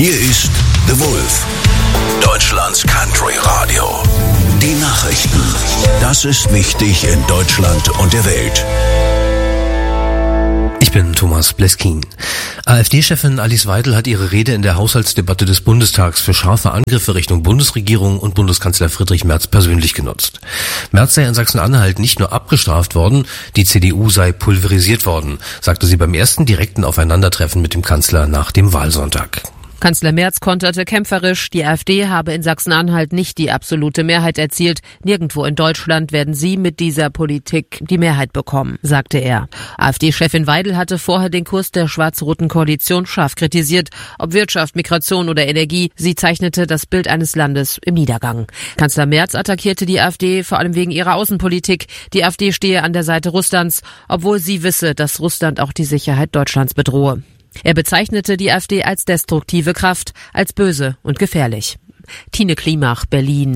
Hier ist The Wolf, Deutschlands Country Radio. Die Nachrichten. Das ist wichtig in Deutschland und der Welt. Ich bin Thomas Bleskin. AfD-Chefin Alice Weidel hat ihre Rede in der Haushaltsdebatte des Bundestags für scharfe Angriffe Richtung Bundesregierung und Bundeskanzler Friedrich Merz persönlich genutzt. Merz sei in Sachsen-Anhalt nicht nur abgestraft worden, die CDU sei pulverisiert worden, sagte sie beim ersten direkten Aufeinandertreffen mit dem Kanzler nach dem Wahlsonntag. Kanzler Merz konterte kämpferisch, die AfD habe in Sachsen-Anhalt nicht die absolute Mehrheit erzielt. Nirgendwo in Deutschland werden sie mit dieser Politik die Mehrheit bekommen, sagte er. AfD-Chefin Weidel hatte vorher den Kurs der schwarz-roten Koalition scharf kritisiert. Ob Wirtschaft, Migration oder Energie, sie zeichnete das Bild eines Landes im Niedergang. Kanzler Merz attackierte die AfD vor allem wegen ihrer Außenpolitik. Die AfD stehe an der Seite Russlands, obwohl sie wisse, dass Russland auch die Sicherheit Deutschlands bedrohe. Er bezeichnete die AfD als destruktive Kraft, als böse und gefährlich. Tine Klimach, Berlin.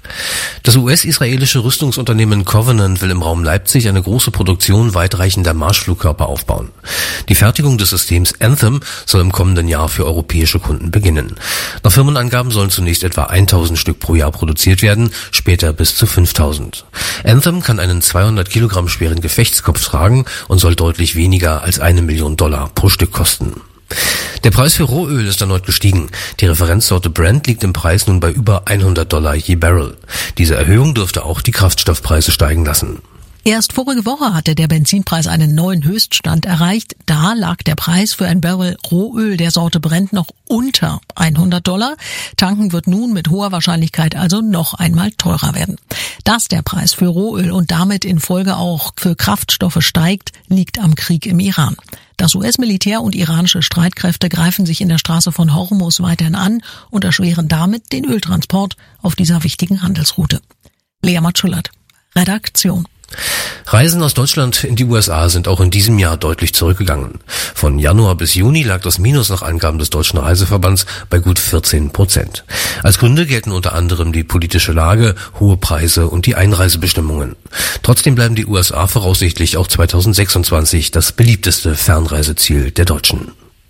Das US-israelische Rüstungsunternehmen Covenant will im Raum Leipzig eine große Produktion weitreichender Marschflugkörper aufbauen. Die Fertigung des Systems Anthem soll im kommenden Jahr für europäische Kunden beginnen. Nach Firmenangaben sollen zunächst etwa 1000 Stück pro Jahr produziert werden, später bis zu 5000. Anthem kann einen 200 Kilogramm schweren Gefechtskopf tragen und soll deutlich weniger als $1 Million pro Stück kosten. Der Preis für Rohöl ist erneut gestiegen. Die Referenzsorte Brent liegt im Preis nun bei über $100 je Barrel. Diese Erhöhung dürfte auch die Kraftstoffpreise steigen lassen. Erst vorige Woche hatte der Benzinpreis einen neuen Höchststand erreicht. Da lag der Preis für ein Barrel Rohöl der Sorte Brent noch unter $100. Tanken wird nun mit hoher Wahrscheinlichkeit also noch einmal teurer werden. Dass der Preis für Rohöl und damit in Folge auch für Kraftstoffe steigt, liegt am Krieg im Iran. Das US-Militär und iranische Streitkräfte greifen sich in der Straße von Hormuz weiterhin an und erschweren damit den Öltransport auf dieser wichtigen Handelsroute. Lea Matschulat, Redaktion. Reisen aus Deutschland in die USA sind auch in diesem Jahr deutlich zurückgegangen. Von Januar bis Juni lag das Minus nach Angaben des Deutschen Reiseverbands bei gut 14%. Als Gründe gelten unter anderem die politische Lage, hohe Preise und die Einreisebestimmungen. Trotzdem bleiben die USA voraussichtlich auch 2026 das beliebteste Fernreiseziel der Deutschen.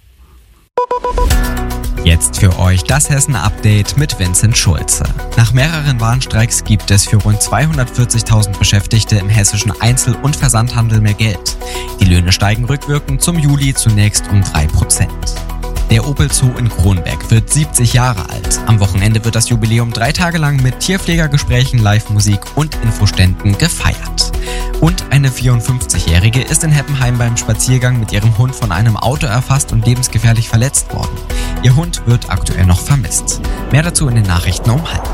Jetzt für euch das Hessen-Update mit Vincent Schulze. Nach mehreren Warnstreiks gibt es für rund 240.000 Beschäftigte im hessischen Einzel- und Versandhandel mehr Geld. Die Löhne steigen rückwirkend zum Juli zunächst um 3%. Der Opel Zoo in Kronberg wird 70 Jahre alt. Am Wochenende wird das Jubiläum 3 Tage lang mit Tierpflegergesprächen, Live-Musik und Infoständen gefeiert. Und eine 54-Jährige ist in Heppenheim beim Spaziergang mit ihrem Hund von einem Auto erfasst und lebensgefährlich verletzt worden. Ihr Hund wird aktuell noch vermisst. Mehr dazu in den Nachrichten um 12:30.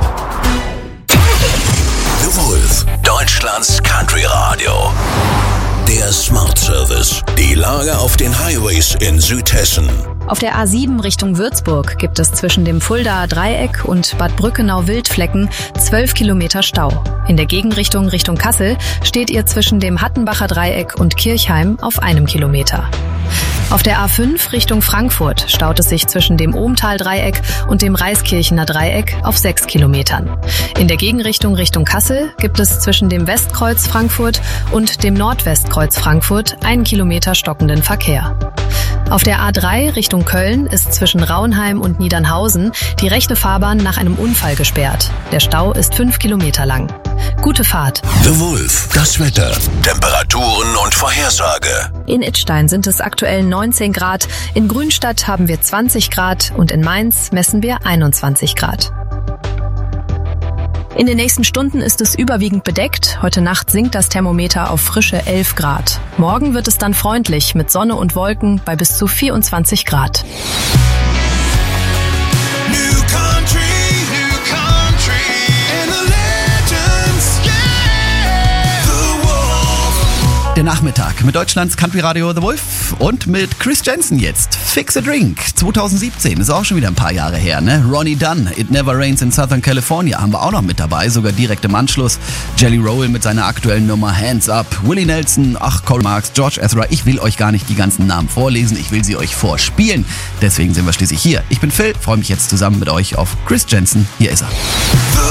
The Wolf, Deutschlands Country Radio. Der Smart Service. Die Lage auf den Highways in Südhessen. Auf der A7 Richtung Würzburg gibt es zwischen dem Fuldaer Dreieck und Bad Brückenau-Wildflecken 12 Kilometer Stau. In der Gegenrichtung Richtung Kassel steht ihr zwischen dem Hattenbacher Dreieck und Kirchheim auf 1 Kilometer. Auf der A5 Richtung Frankfurt staut es sich zwischen dem Ohmtal-Dreieck und dem Reiskirchener Dreieck auf 6 Kilometern. In der Gegenrichtung Richtung Kassel gibt es zwischen dem Westkreuz Frankfurt und dem Nordwestkreuz Frankfurt 1 Kilometer stockenden Verkehr. Auf der A3 Richtung Köln ist zwischen Raunheim und Niedernhausen die rechte Fahrbahn nach einem Unfall gesperrt. Der Stau ist 5 Kilometer lang. Gute Fahrt. The Wolf, das Wetter, Temperaturen und Vorhersage. In Idstein sind es aktuell 19 Grad, in Grünstadt haben wir 20 Grad und in Mainz messen wir 21 Grad. In den nächsten Stunden ist es überwiegend bedeckt. Heute Nacht sinkt das Thermometer auf frische 11 Grad. Morgen wird es dann freundlich mit Sonne und Wolken bei bis zu 24 Grad. Der Nachmittag mit Deutschlands Country Radio The Wolf und mit Chris Jensen jetzt. Fix a Drink 2017, ist auch schon wieder ein paar Jahre her, ne? Ronnie Dunn, It Never Rains in Southern California haben wir auch noch mit dabei, sogar direkt im Anschluss. Jelly Roll mit seiner aktuellen Nummer Hands Up, Willie Nelson, Corey Marks, George Ezra. Ich will euch gar nicht die ganzen Namen vorlesen, ich will sie euch vorspielen. Deswegen sind wir schließlich hier. Ich bin Phil, freue mich jetzt zusammen mit euch auf Chris Jensen. Hier ist er.